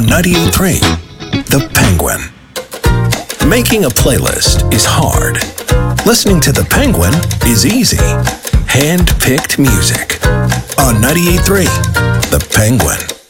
98.3 The Penguin. Making a playlist is hard. Listening to The Penguin is easy. Hand-picked music on 98.3 The Penguin.